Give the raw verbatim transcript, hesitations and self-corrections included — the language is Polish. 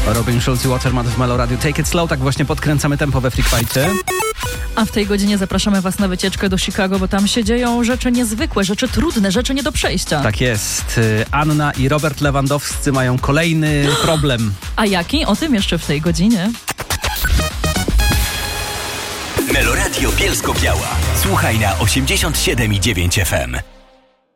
Robin Schulz i Waterman w Melo Radio. Take it slow, tak właśnie podkręcamy tempo we Freak Fightie. A w tej godzinie zapraszamy Was na wycieczkę do Chicago, bo tam się dzieją rzeczy niezwykłe, rzeczy trudne, rzeczy nie do przejścia. Tak jest. Anna i Robert Lewandowscy mają kolejny problem. A jaki? O tym jeszcze w tej godzinie. Melo Radio Bielsko-Biała. Słuchaj na osiemdziesiąt siedem i dziewięć F M.